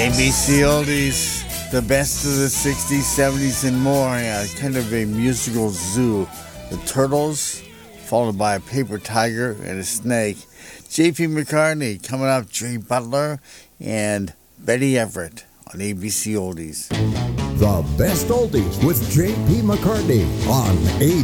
ABC Oldies, the best of the 60s, 70s, and more. Yeah, kind of a musical zoo. The Turtles, followed by a paper tiger and a snake. J.P. McCartney coming up, Jay Butler, and Betty Everett on ABC Oldies. The best oldies with J.P. McCartney on ABC.